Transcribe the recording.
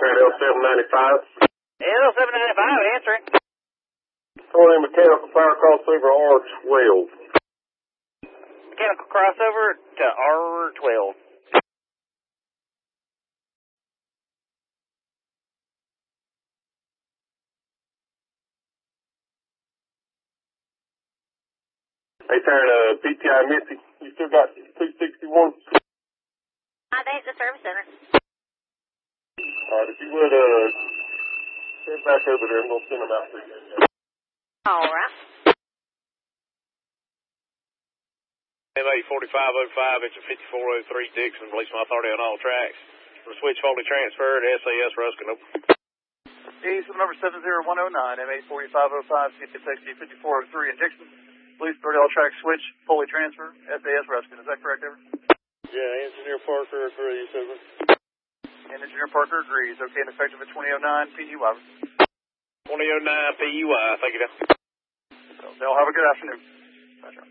L795. L795, answering. Calling mechanical power crossover R12. Mechanical crossover to R12. Hey, turn PTI Missy. You still got 261? I think it's the service center. Alright, if you would, head back over there and we'll send them out to you. All right. MA4505, it's a 5403 Dixon, release my authority on all tracks. We'll switch fully transferred, SAS Ruskin. East number 70109, MA4505, CTXD 5403 in Dixon. Police authority all tracks switch, fully transfer, SAS Ruskin. Is that correct, Ever? Yeah, Engineer Parker agrees, over. And Engineer Parker agrees. Okay, and effective at 2009 PUI. 2009 PUI, thank you. So they'll have a good afternoon.